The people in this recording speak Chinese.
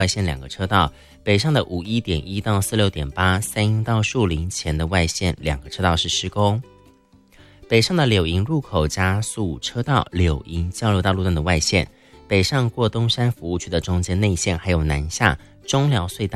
外线2个车道，北上的51.1到46.8三鶯到树林前的外线2个车道是施工。北上的柳营入口加速车道柳营交流道路段的外线，北上过东山服务区的中间内线，还有南下中寮隧道